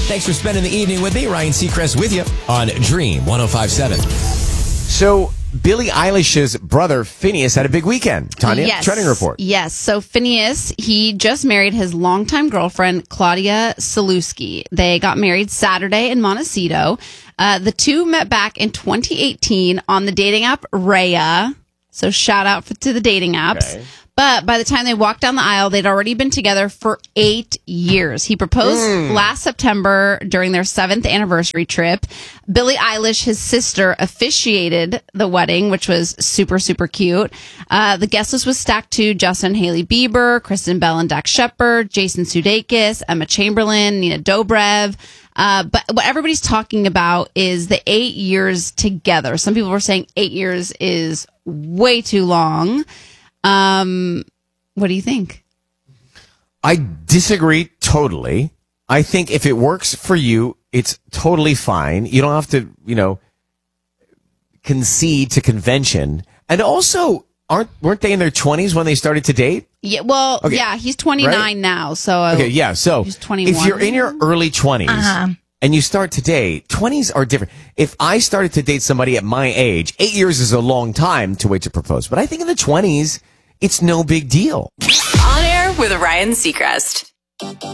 Thanks for spending the evening with me. Ryan Seacrest with you on Dream 105.7. So, Billie Eilish's brother, Phineas, had a big weekend. Tanya, Yes. trending report. Yes. So Phineas, he just married his longtime girlfriend, Claudia Salewski. They got married Saturday in Montecito. The two met back in 2018 on the dating app Raya. So shout out to the dating apps. Okay. But by the time they walked down the aisle, they'd already been together for 8 years. He proposed last September during their 7th anniversary trip. Billie Eilish, his sister, officiated the wedding, which was super, super cute. The guest list was stacked to Justin Hailey Bieber, Kristen Bell and Dax Shepard, Jason Sudeikis, Emma Chamberlain, Nina Dobrev. But what everybody's talking about is the 8 years together. Some people were saying 8 years is way too long. What do you think? I disagree totally. I think if it works for you, it's totally fine. You don't have to, concede to convention. And also, weren't they in their 20s when they started to date? Yeah, well, okay. Yeah, he's 29 right? now. So okay, yeah. So he's 21. If you're in your early 20s and you start to date, 20s are different. If I started to date somebody at my age, 8 years is a long time to wait to propose. But I think in the 20s, it's no big deal. On Air with Ryan Seacrest.